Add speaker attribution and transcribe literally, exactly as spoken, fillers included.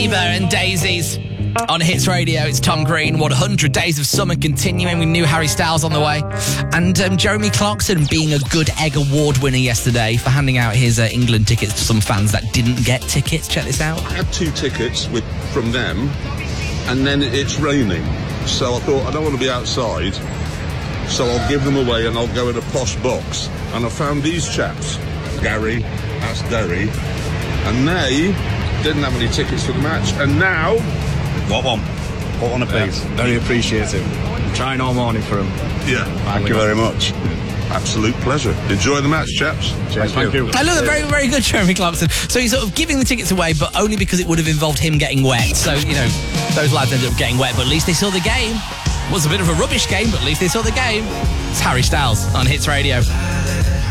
Speaker 1: Bieber and Daisies on Hits Radio. It's Tom Green. one hundred Days of Summer continuing with new Harry Styles on the way. And um, Jeremy Clarkson being a Good Egg Award winner yesterday for handing out his uh, England tickets to some fans that didn't get tickets. Check this out.
Speaker 2: I had two tickets with from them, and then it's raining. So I thought, I don't want to be outside, so I'll give them away and I'll go in a posh box. And I found these chaps. Gary, that's Derry. And they didn't have any tickets for the match. And now...
Speaker 3: What one? What one, please? Yeah, very appreciative. I'm trying all morning for them.
Speaker 2: Yeah.
Speaker 3: Thank you very much.
Speaker 2: Absolute pleasure. Enjoy the match, chaps.
Speaker 3: Cheers, thank you.
Speaker 1: I love it. Very, very good, Jeremy Clarkson. So he's sort of giving the tickets away, but only because it would have involved him getting wet. So, you know, those lads ended up getting wet, but at least they saw the game. It was a bit of a rubbish game, but at least they saw the game. It's Harry Styles on Hits Radio.